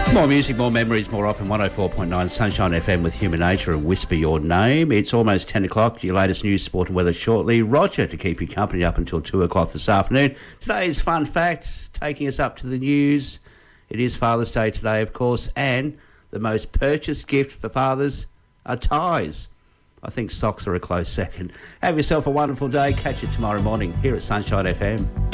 More music, more memories, more often. 104.9 Sunshine FM with Human Nature and Whisper Your Name. It's almost 10 o'clock. Your latest news, sport and weather shortly. Roger to keep you company up until 2 o'clock this afternoon. Today's fun fact, taking us up to the news. It is Father's Day today, of course, and the most purchased gift for fathers are ties. I think socks are a close second. Have yourself a wonderful day. Catch you tomorrow morning here at Sunshine FM.